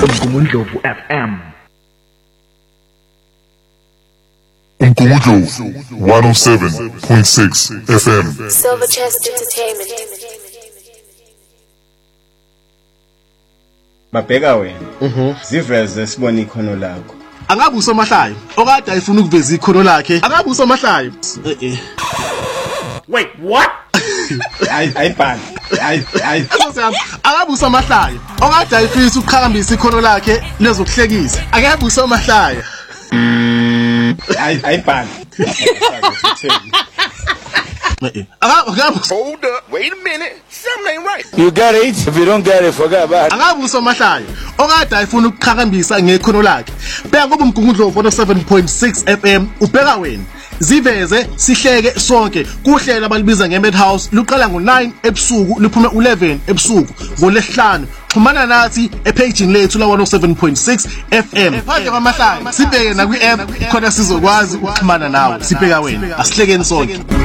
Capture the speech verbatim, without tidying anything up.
Umgumundlovu F M. Umgumundlovu one oh seven point six F M. Silver Chest Entertainment. Babheka wena. Mhm. Ziveze sibona ikhono lakho. Angabe usomahlayo okade ayifuna ukuveza ikhono lakhe. Angabe usomahlayo. Eh eh. Wait, what? I I ban. I I Angabe usomahlayo okade ayifisa ukuqhakambisa ikhono lakhe lezokuhlekisa. Angabe usomahlayo. I I ban. Hold up, wait a minute. Something ain't right. You got it. If you don't get it, forget about it. Angabe usomahlayo okade ayifuna ukuqhakambisa ngekhono lakhe. Bheka ngoba umgungundlovu one oh seven point six F M ubheka wena. Ziveze sihleke sonke kuhlela abalibiza ngeMadhouse luqala ngo nine ebusuku liphume eleven ebusuku ngolesihlanu. Xhumana nathi epagini lethu la one oh seven point six F M. Phakathi kwamahlaya sibheke na kwi app khona sizokwazi ukuxhumana nawe. Sibheka wena asihlekeni sonke.